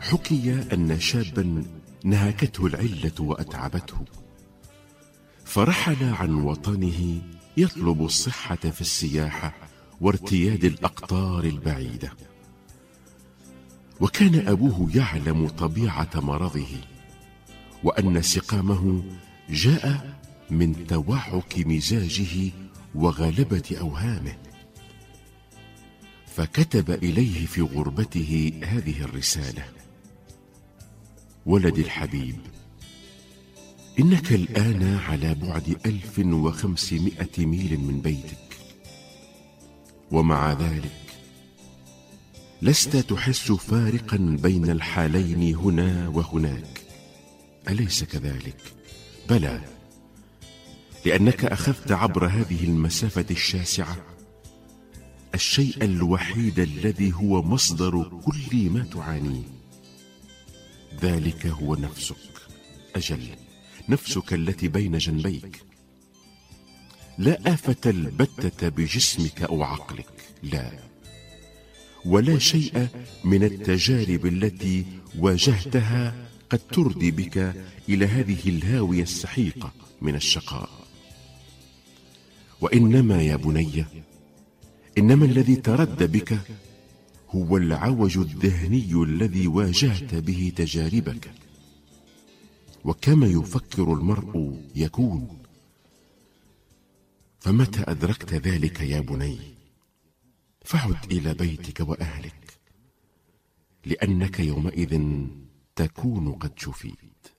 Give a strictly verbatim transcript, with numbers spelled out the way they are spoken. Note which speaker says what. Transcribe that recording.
Speaker 1: حكي أن شابا نهكته العلة وأتعبته، فرحل عن وطنه يطلب الصحة في السياحة وارتياد الأقطار البعيدة. وكان أبوه يعلم طبيعة مرضه، وأن سقامه جاء من توعك مزاجه وغلبة أوهامه، فكتب إليه في غربته هذه الرسالة: ولدي الحبيب، إنك الآن على بعد ألف وخمسمائة ميل من بيتك، ومع ذلك لست تحس فارقا بين الحالين هنا وهناك، أليس كذلك؟ بلى، لأنك أخذت عبر هذه المسافة الشاسعة الشيء الوحيد الذي هو مصدر كل ما تعانيه، ذلك هو نفسك. أجل، نفسك التي بين جنبيك. لا آفة البتة بجسمك أو عقلك، لا، ولا شيء من التجارب التي واجهتها قد تردي بك إلى هذه الهاوية السحيقة من الشقاء. وإنما يا بني، إنما الذي تردى بك هو العوج الذهني الذي واجهت به تجاربك، وكما يفكر المرء يكون. فمتى أدركت ذلك يا بني، فعد إلى بيتك وأهلك، لأنك يومئذ تكون قد شفيت.